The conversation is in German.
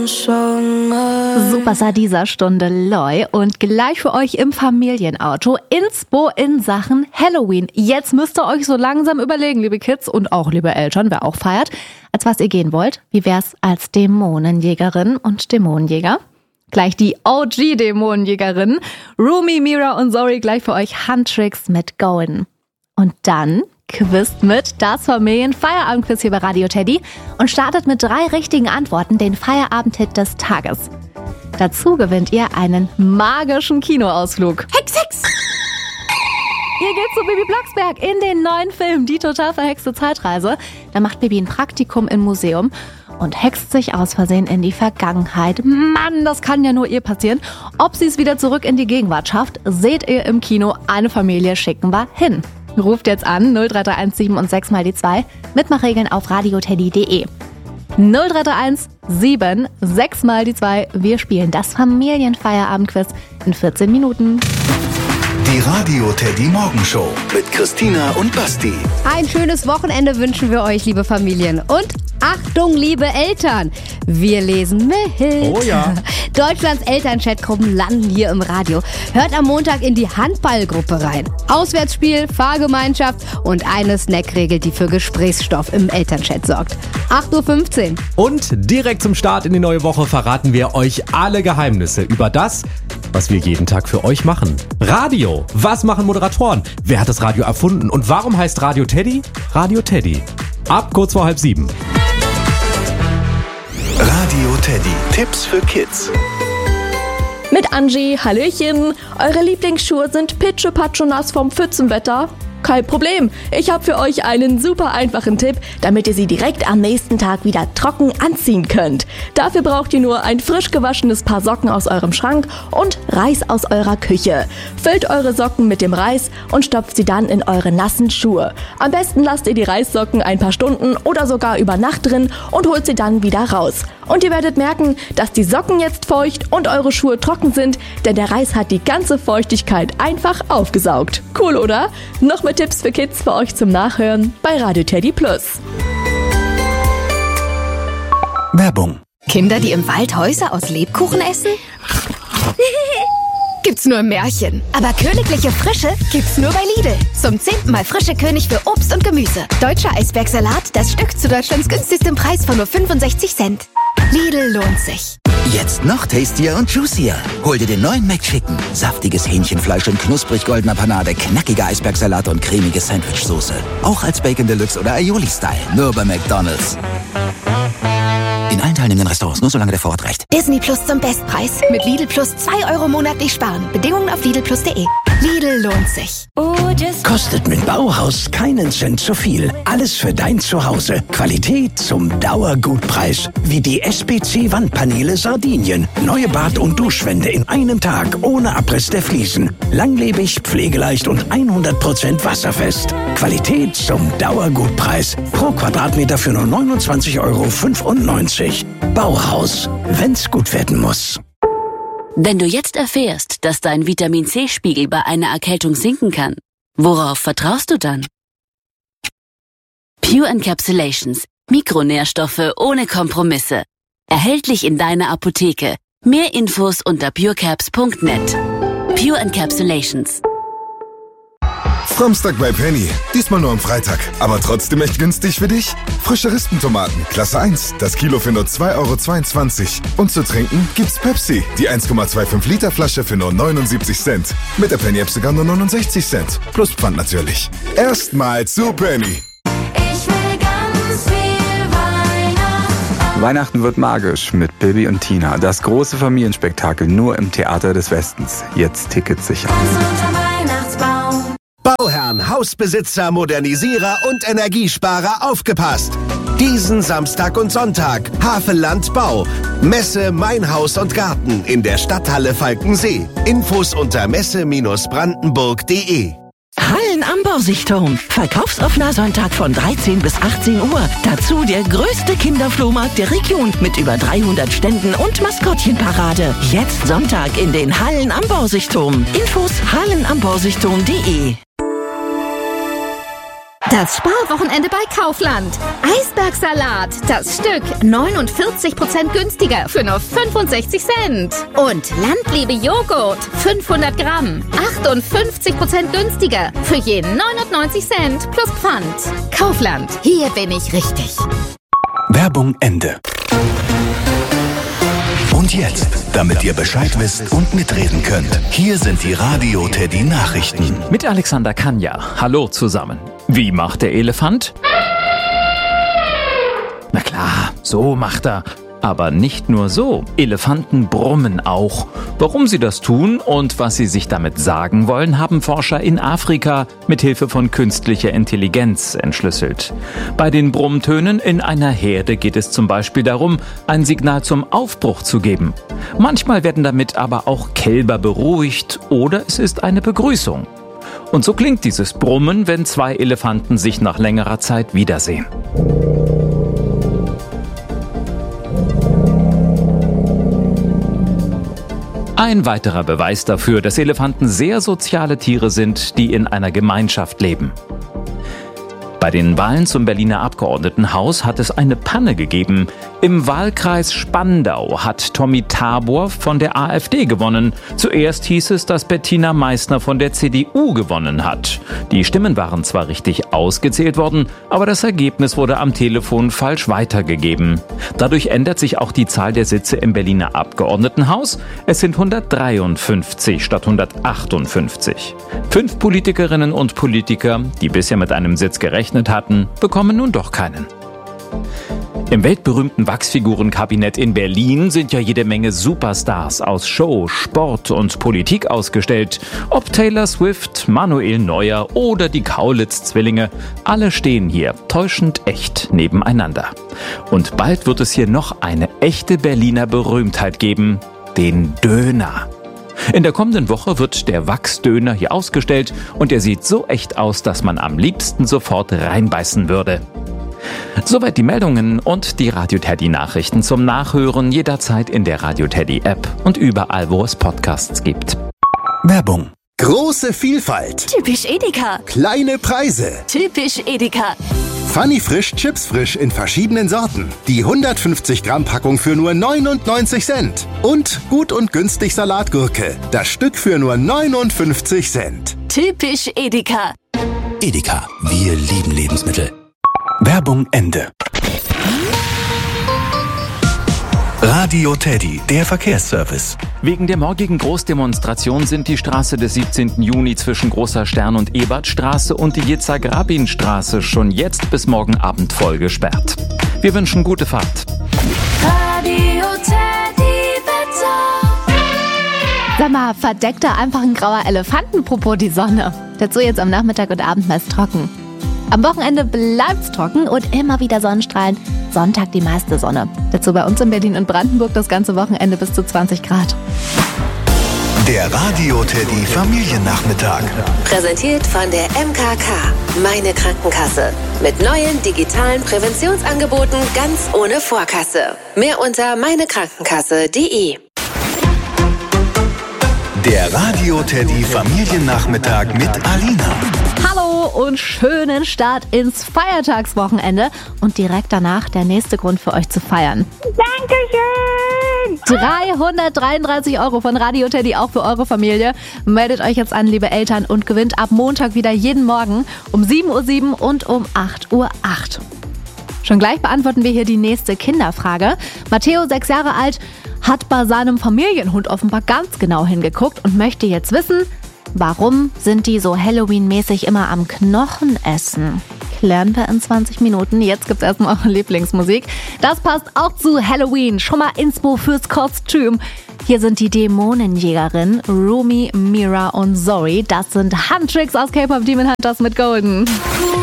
Superstar dieser Stunde Loi und gleich für euch im Familienauto Inspo in Sachen Halloween. Jetzt müsst ihr euch so langsam überlegen, liebe Kids und auch liebe Eltern, wer auch feiert, als was ihr gehen wollt. Wie wär's als Dämonenjägerin und Dämonenjäger? Gleich die OG-Dämonenjägerin. Rumi, Mira und Zori gleich für euch Handtricks mit Golden. Und dann quizt mit das Familien-Feierabend-Quiz hier bei Radio Teddy und startet mit 3 richtigen Antworten den Feierabend-Hit des Tages. Dazu gewinnt ihr einen magischen Kinoausflug. Hex, Hex! Ihr geht zu Bibi Blocksberg in den neuen Film Die total verhexte Zeitreise. Da macht Bibi ein Praktikum im Museum und hext sich aus Versehen in die Vergangenheit. Mann, das kann ja nur ihr passieren. Ob sie es wieder zurück in die Gegenwart schafft, seht ihr im Kino. Eine Familie schicken wir hin. Ruft jetzt an 0331 7 und 6 mal die 2. Mitmachregeln auf radioteddy.de. 0331 7 6 mal die 2. Wir spielen das Familienfeierabendquiz in 14 Minuten. Die Radio Teddy Morgenshow mit Christina und Basti. Ein schönes Wochenende wünschen wir euch, liebe Familien. Und Achtung, liebe Eltern, wir lesen mit. Oh ja. Deutschlands Elternchatgruppen landen hier im Radio. Hört am Montag in die Handballgruppe rein. Auswärtsspiel, Fahrgemeinschaft und eine Snackregel, die für Gesprächsstoff im Elternchat sorgt. 8:15 Uhr. Und direkt zum Start in die neue Woche verraten wir euch alle Geheimnisse über das, was wir jeden Tag für euch machen. Radio. Was machen Moderatoren? Wer hat das Radio erfunden? Und warum heißt Radio Teddy? Radio Teddy. Ab kurz vor 6:30. Radio Teddy. Tipps für Kids. Mit Angie, Hallöchen. Eure Lieblingsschuhe sind pitschepatschonass vom Pfützenwetter? Kein Problem, ich habe für euch einen super einfachen Tipp, damit ihr sie direkt am nächsten Tag wieder trocken anziehen könnt. Dafür braucht ihr nur ein frisch gewaschenes Paar Socken aus eurem Schrank und Reis aus eurer Küche. Füllt eure Socken mit dem Reis und stopft sie dann in eure nassen Schuhe. Am besten lasst ihr die Reissocken ein paar Stunden oder sogar über Nacht drin und holt sie dann wieder raus. Und ihr werdet merken, dass die Socken jetzt feucht und eure Schuhe trocken sind, denn der Reis hat die ganze Feuchtigkeit einfach aufgesaugt. Cool, oder? Noch mit Tipps für Kids für euch zum Nachhören bei Radio Teddy Plus. Werbung. Kinder, die im Wald Häuser aus Lebkuchen essen? Gibt's nur im Märchen. Aber königliche Frische gibt's nur bei Lidl. Zum 10. Mal frische König für Obst und Gemüse. Deutscher Eisbergsalat, das Stück zu Deutschlands günstigstem Preis von nur 65 Cent. Lidl lohnt sich. Jetzt noch tastier und juicier. Hol dir den neuen McChicken. Saftiges Hähnchenfleisch in knusprig goldener Panade, knackiger Eisbergsalat und cremige Sandwichsoße. Auch als Bacon Deluxe oder Aioli-Style. Nur bei McDonald's. In allen teilnehmenden Restaurants, nur solange der Vorrat reicht. Disney Plus zum Bestpreis. Mit Lidl Plus 2 € monatlich sparen. Bedingungen auf lidlplus.de. Lidl lohnt sich. Kostet mit Bauhaus keinen Cent zu viel. Alles für dein Zuhause. Qualität zum Dauergutpreis. Wie die SPC-Wandpaneele Sardinien. Neue Bad- und Duschwände in einem Tag ohne Abriss der Fliesen. Langlebig, pflegeleicht und 100% wasserfest. Qualität zum Dauergutpreis. Pro Quadratmeter für nur 29,95 €. Bauhaus. Wenn's gut werden muss. Wenn du jetzt erfährst, dass dein Vitamin-C-Spiegel bei einer Erkältung sinken kann, worauf vertraust du dann? Pure Encapsulations. Mikronährstoffe ohne Kompromisse. Erhältlich in deiner Apotheke. Mehr Infos unter purecaps.net. Pure Encapsulations. Samstag bei Penny. Diesmal nur am Freitag. Aber trotzdem echt günstig für dich. Frische Rispentomaten, Klasse 1. Das Kilo für nur 2,22 €. Und zu trinken gibt's Pepsi. Die 1,25 Liter Flasche für nur 79 Cent. Mit der Penny-App sogar nur 69 Cent. Plus Pfand natürlich. Erstmal zu Penny. Ich will ganz viel Weihnachten. Weihnachten wird magisch mit Bibi und Tina. Das große Familienspektakel nur im Theater des Westens. Jetzt Tickets sichern. Bauherren, Hausbesitzer, Modernisierer und Energiesparer aufgepasst! Diesen Samstag und Sonntag Havelland Bau. Messe Mein Haus und Garten in der Stadthalle Falkensee. Infos unter messe-brandenburg.de. Hallenanbausichturm. Verkaufsoffener Sonntag von 13 bis 18 Uhr. Dazu der größte Kinderflohmarkt der Region mit über 300 Ständen und Maskottchenparade. Jetzt Sonntag in den Hallenanbausichturm. Infos hallenanbausichturm.de. Das Sparwochenende bei Kaufland. Eisbergsalat, das Stück 49% günstiger für nur 65 Cent. Und Landliebe Joghurt, 500 Gramm, 58% günstiger für je 99 Cent plus Pfand. Kaufland, hier bin ich richtig. Werbung Ende. Und jetzt, damit ihr Bescheid wisst und mitreden könnt, hier sind die Radio Teddy Nachrichten. Mit Alexander Kanja. Hallo zusammen. Wie macht der Elefant? Na klar, so macht er. Aber nicht nur so. Elefanten brummen auch. Warum sie das tun und was sie sich damit sagen wollen, haben Forscher in Afrika mit Hilfe von künstlicher Intelligenz entschlüsselt. Bei den Brummtönen in einer Herde geht es zum Beispiel darum, ein Signal zum Aufbruch zu geben. Manchmal werden damit aber auch Kälber beruhigt oder es ist eine Begrüßung. Und so klingt dieses Brummen, wenn zwei Elefanten sich nach längerer Zeit wiedersehen. Ein weiterer Beweis dafür, dass Elefanten sehr soziale Tiere sind, die in einer Gemeinschaft leben. Bei den Wahlen zum Berliner Abgeordnetenhaus hat es eine Panne gegeben. Im Wahlkreis Spandau hat Tommy Tabor von der AfD gewonnen. Zuerst hieß es, dass Bettina Meissner von der CDU gewonnen hat. Die Stimmen waren zwar richtig ausgezählt worden, aber das Ergebnis wurde am Telefon falsch weitergegeben. Dadurch ändert sich auch die Zahl der Sitze im Berliner Abgeordnetenhaus. Es sind 153 statt 158. 5 Politikerinnen und Politiker, die bisher mit einem Sitz gerechnet hatten, bekommen nun doch keinen. Im weltberühmten Wachsfigurenkabinett in Berlin sind ja jede Menge Superstars aus Show, Sport und Politik ausgestellt. Ob Taylor Swift, Manuel Neuer oder die Kaulitz-Zwillinge, alle stehen hier täuschend echt nebeneinander. Und bald wird es hier noch eine echte Berliner Berühmtheit geben, den Döner. In der kommenden Woche wird der Wachsdöner hier ausgestellt und er sieht so echt aus, dass man am liebsten sofort reinbeißen würde. Soweit die Meldungen und die Radio Teddy Nachrichten zum Nachhören jederzeit in der Radio Teddy App und überall, wo es Podcasts gibt. Werbung. Große Vielfalt. Typisch Edeka. Kleine Preise. Typisch Edeka. Funny Frisch Chips Frisch in verschiedenen Sorten. Die 150 Gramm Packung für nur 99 Cent. Und gut und günstig Salatgurke. Das Stück für nur 59 Cent. Typisch Edeka. Edeka. Wir lieben Lebensmittel. Werbung Ende. Radio Teddy, der Verkehrsservice. Wegen der morgigen Großdemonstration sind die Straße des 17. Juni zwischen Großer Stern und Ebertstraße und die Yitzhak-Rabin-Straße schon jetzt bis morgen Abend voll gesperrt. Wir wünschen gute Fahrt. Radio Teddy Wetter. Sag mal, verdeckt da einfach ein grauer Elefantenpopo die Sonne? Dazu jetzt am Nachmittag und Abend meist trocken. Am Wochenende bleibt's trocken und immer wieder Sonnenstrahlen. Sonntag die meiste Sonne. Dazu bei uns in Berlin und Brandenburg das ganze Wochenende bis zu 20 Grad. Der Radio Teddy Familiennachmittag. Präsentiert von der MKK, meine Krankenkasse. Mit neuen digitalen Präventionsangeboten ganz ohne Vorkasse. Mehr unter meinekrankenkasse.de. Der Radio Teddy Familiennachmittag mit Alina. Hallo und schönen Start ins Feiertagswochenende und direkt danach der nächste Grund für euch zu feiern. Dankeschön! 333 € von Radio Teddy auch für eure Familie. Meldet euch jetzt an, liebe Eltern, und gewinnt ab Montag wieder jeden Morgen um 7:07 Uhr und um 8:08 Uhr. Schon gleich beantworten wir hier die nächste Kinderfrage. Matteo, 6 Jahre alt, hat bei seinem Familienhund offenbar ganz genau hingeguckt und möchte jetzt wissen, warum sind die so Halloween-mäßig immer am Knochen essen? Klären wir in 20 Minuten. Jetzt gibt's erstmal eure Lieblingsmusik. Das passt auch zu Halloween. Schon mal Inspo fürs Kostüm. Hier sind die Dämonenjägerinnen Rumi, Mira und Zori. Das sind Handtricks aus K-Pop Demon Hunters mit Golden.